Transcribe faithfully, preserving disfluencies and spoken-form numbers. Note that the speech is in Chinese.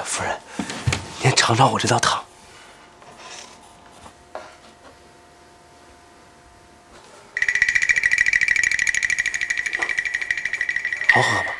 夫人，您尝尝我这道汤，好喝吗？